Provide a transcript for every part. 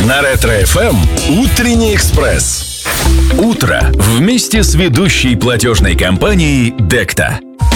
На Ретро-ФМ «Утренний экспресс». Утро вместе с ведущей платежной компанией «Декта».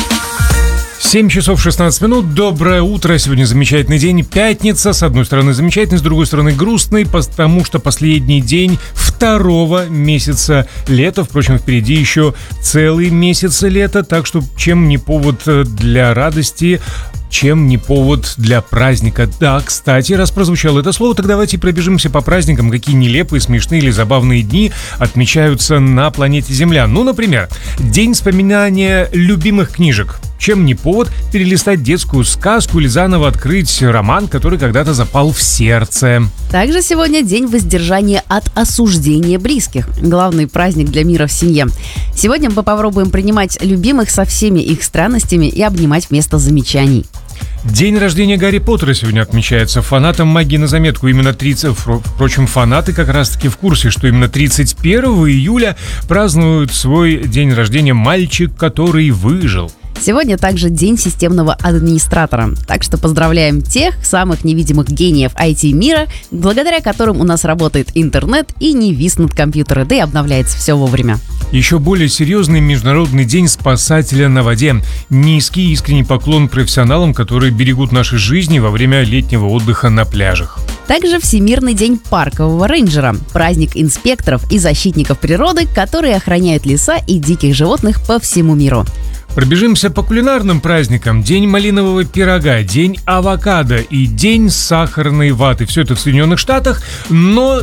7 часов 16 минут. Доброе утро. Сегодня замечательный день. Пятница. С одной стороны замечательный, с другой стороны грустный, потому что последний день второго месяца лета. Впрочем, впереди еще целый месяц лета. Так что чем не повод для радости, чем не повод для праздника. Да, кстати, раз прозвучало это слово, так давайте пробежимся по праздникам, какие нелепые, смешные или забавные дни отмечаются на планете Земля. Ну, например, день вспоминания любимых книжек. Чем не повод перелистать детскую сказку или заново открыть роман, который когда-то запал в сердце. Также сегодня день воздержания от осуждения близких. Главный праздник для мира в семье. Сегодня мы попробуем принимать любимых со всеми их странностями и обнимать вместо замечаний. День рождения Гарри Поттера сегодня отмечается. Фанатам магии на заметку. Именно 30... Впрочем, фанаты как раз-таки в курсе, что именно 31 июля празднуют свой день рождения мальчик, который выжил. Сегодня также день системного администратора. Так что поздравляем тех самых невидимых гениев IT-мира, благодаря которым у нас работает интернет и не виснут компьютеры, да и обновляется все вовремя. Еще более серьезный международный день спасателя на воде. Низкий искренний поклон профессионалам, которые берегут наши жизни во время летнего отдыха на пляжах. Также Всемирный день паркового рейнджера. Праздник инспекторов и защитников природы, которые охраняют леса и диких животных по всему миру. Пробежимся по кулинарным праздникам. День малинового пирога, день авокадо и день сахарной ваты. Все это в Соединенных Штатах, но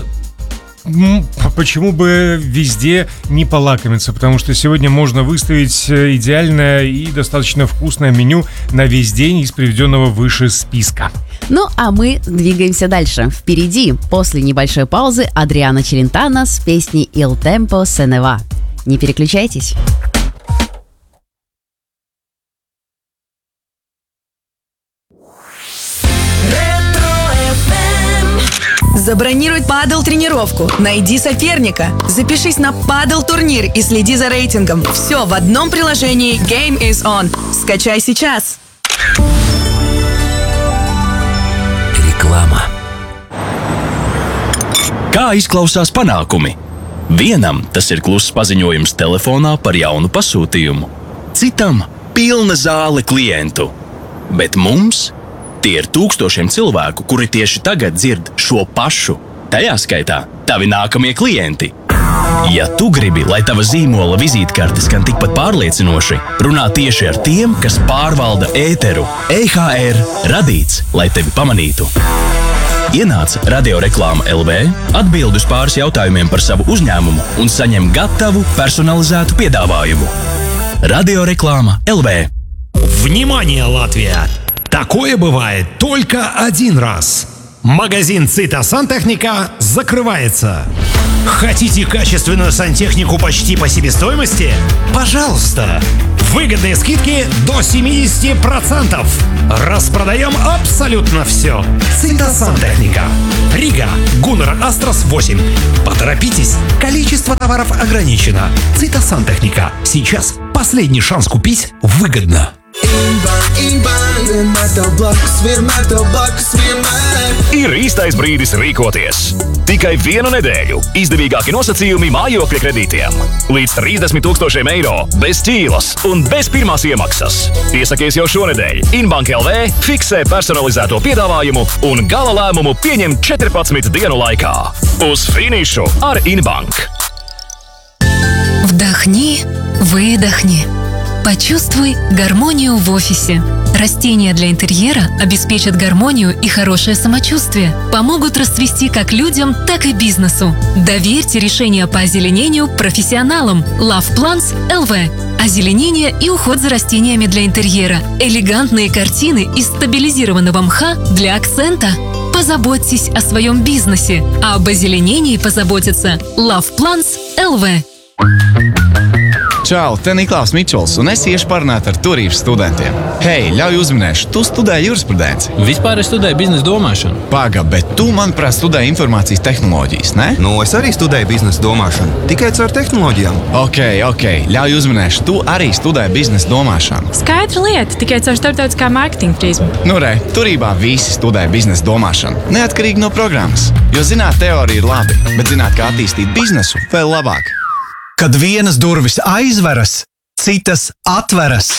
почему бы везде не полакомиться? Потому что сегодня можно выставить идеальное и достаточно вкусное меню на весь день из приведенного выше списка. Ну, а мы двигаемся дальше. Впереди, после небольшой паузы, Адриано Челентано с песней «Il tempo se ne va». Не переключайтесь. Забронируй падл-тренировку, найди соперника, запишись на падл-турнир и следи за рейтингом. Все в одном приложении Game is on. Скачай сейчас. Reklāma. Kā izklausās panākumi? Vienam tas ir kluss paziņojums telefonā par jaunu pasūtījumu. Citam – pilna zāle klientu. Bet mums – tie ir tūkstošiem cilvēku, kuri tieši tagad dzird šo pašu. Tajā skaitā tavi nākamie klienti. Ja tu gribi, lai tava zīmola vizītkarte skan tikpat pārliecinoši, runā tieši ar tiem, kas pārvalda ēteru. EHR radīts, lai tevi pamanītu. Ienāc Radioreklāma LV, atbildi uz pāris jautājumiem par savu uzņēmumu un saņem gatavu personalizētu piedāvājumu. Radioreklāma LV. Внимание, Латвия! Такое бывает только один раз. Магазин «Цита Сантехника» закрывается. Хотите качественную сантехнику почти по себестоимости? Пожалуйста! Выгодные скидки до 70%. Распродаем абсолютно все. «Цита Сантехника». Рига, Гуннер Астрас 8. Поторопитесь, количество товаров ограничено. «Цита Сантехника». Сейчас последний шанс купить выгодно. Ir īstais brīdis rīkoties. Tikai vienu nedēļu izdevīgāki nosacījumi mājokļa kredītiem. Līdz 30 000 eiro bez ķīlas un bez pirmās iemaksas. Piesakies jau šonedēļ. Inbank LV fiksē personalizēto piedāvājumu un gala lēmumu pieņem 14 dienu laikā. Uz finišu ar Inbank. Вдохни, выдохни. Почувствуй гармонию в офисе. Растения для интерьера обеспечат гармонию и хорошее самочувствие, помогут расцвести как людям, так и бизнесу. Доверьте решения по озеленению профессионалам. Love Plants LV. Озеленение и уход за растениями для интерьера. Элегантные картины из стабилизированного мха для акцента. Позаботьтесь о своем бизнесе, а об озеленении позаботится Love Plants LV. Čau, te Niklaus Mičols, un es iešu parunāt ar turīšu studentiem. Hei, ļauj uzminēšu, tu studēji jurisprudenci. Vispār es studēju biznesa domāšanu. Paga, bet tu, manuprāt, studēji informācijas tehnoloģijas, ne? Nu, es arī studēju biznesa domāšanu, tikai caur tehnoloģijām. Ok, ļauj uzminēšu, tu arī studēji biznesa domāšanu. Skaidra lieta, tikai caur starptautiskā mārketinga prizmu. Nu re, turībā visi studē biznesa domāšanu, neatkarīgi no programmas. Jo zināt, teorija ir labi, bet zināt, kā attīstīt biznesu, vēl labāk. Kad vienas durvis aizveras, citas atveras.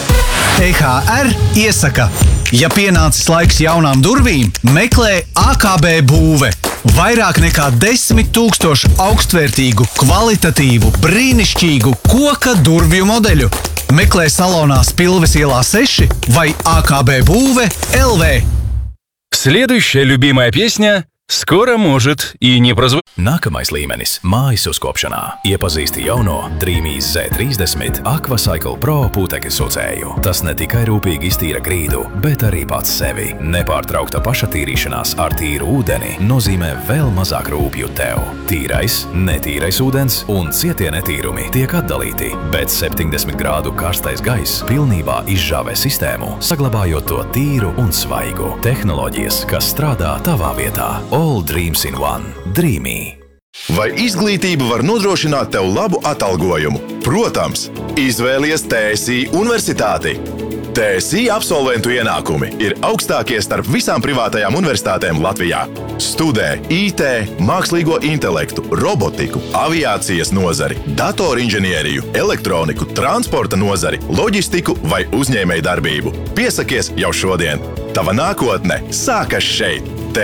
EHR iesaka, ja pienācis laiks jaunām durvīm, meklē AKB būve. Vairāk nekā 10 000 augstvērtīgu, kvalitatīvu, brīnišķīgu koka durvju modeļu. Meklē salonā Spilves ielā 6 vai AKB būve LV. Следующая любимая песня skora может и не прозвучать. Nākamais līmenis - mājas uzkopšanā. Iepazīsti jauno Dreamīs Z30 Aquacycle Pro putekļu sucēju. Tas ne tikai rūpīgi iztīra grīdu, bet arī pats sevi. Nepārtraukta pašatīrīšanās ar tīru ūdeni nozīmē vēl mazāk rūpju tev. Tīrais, netīrais ūdens un cietie netīrumi tiek atdalīti, bet 70 grādu karstais gaiss pilnībā izžāvē sistēmu, saglabājot to tīru un svaigu. Tehnoloģijas, kas strādā tavā vietā. All dreams in one. Dreamy. Vai izglītība var nodrošināt tev labu atalgojumu? Protams, izvēlies TSI universitāti. TSI absolventu ienākumi ir augstākie starp visām privātajām universitātēm Latvijā. Studē IT, mākslīgo intelektu, robotiku, aviācijas nozari, datorinženieriju, elektroniku, transporta nozari, loģistiku vai uzņēmējdarbību. Piesakies jau šodien. Tava nākotne sākas šeit.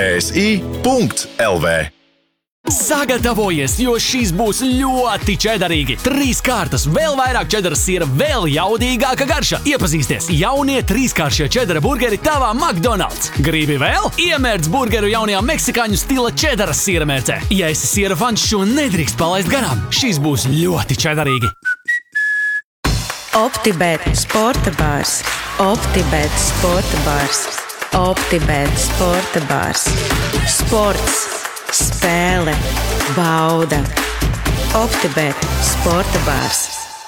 TSI.LV. Sagatavojies, jo šis būs ļoti čedarīgi. 3 kārtas, vēl vairāk čedaras sīra, vēl jaudīgāka garša. Iepazīsties, jaunie 3-kāršie čedara burgeri tavā McDonald's. Gribi vēl? Iemērc burgeru jaunajā meksikāņu stila čedaras sīra mērcē. Ja esi sīra fans, šo nedrīkst palaist garām. Šis būs ļoti čedarīgi. OptiBet sporta bārs. OptiBet sporta bārs. OptiBet sporta bārs. Sports. Spēle, bauda. OptiBet спорта барс.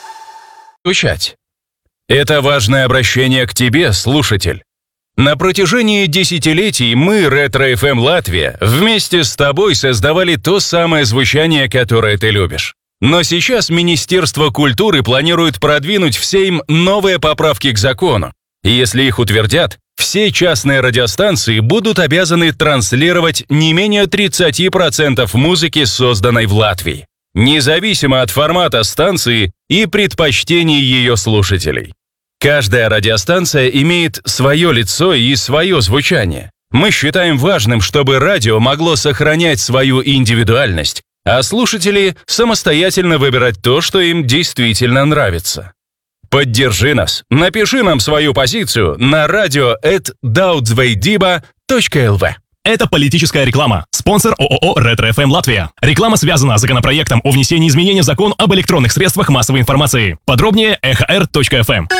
Это важное обращение к тебе, слушатель. На протяжении десятилетий мы, Ретро-ФМ Латвия, вместе с тобой создавали то самое звучание, которое ты любишь. Но сейчас Министерство культуры планирует продвинуть в Сейм новые поправки к закону. И если их утвердят, все частные радиостанции будут обязаны транслировать не менее 30% музыки, созданной в Латвии, независимо от формата станции и предпочтений ее слушателей. Каждая радиостанция имеет свое лицо и свое звучание. Мы считаем важным, чтобы радио могло сохранять свою индивидуальность, а слушатели самостоятельно выбирать то, что им действительно нравится. Поддержи нас, напиши нам свою позицию на radio@daudzveidiba.lv. Это политическая реклама. Спонсор ООО «Ретро-ФМ Латвия». Реклама связана с законопроектом о внесении изменений в закон об электронных средствах массовой информации. Подробнее ehr.fm.